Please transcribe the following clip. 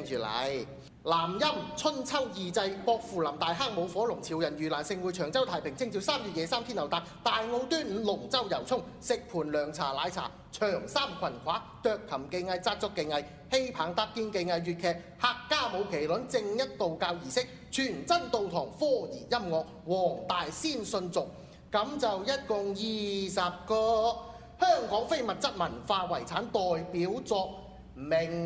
住嚟。南音春秋二祭，薄扶林大坑舞火龍，潮人盂蘭盛會，長洲太平清醮3月夜3天后誕，大澳端午龍舟遊涌，食盤涼茶奶茶，長衫裙褂，斲琴技藝，紮足技藝，戲棚搭建技藝，粵劇客家舞麒麟，正一道教儀式，全真道堂科儀音樂，黃大仙信俗，咁就一共20個香港非物質文化遺產代表作名。